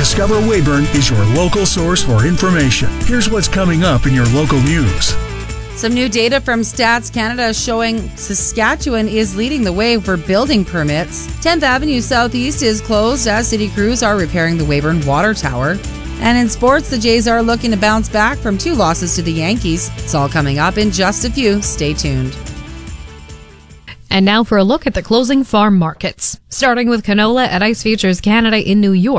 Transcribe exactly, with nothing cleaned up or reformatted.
Discover Weyburn is your local source for information. Here's what's coming up in your local news. Some new data from Stats Canada showing Saskatchewan is leading the way for building permits. tenth Avenue Southeast is closed as city crews are repairing the Weyburn Water Tower. And in sports, the Jays are looking to bounce back from two losses to the Yankees. It's all coming up in just a few. Stay tuned. And now for a look at the closing farm markets. Starting with canola at Ice Futures Canada in New York.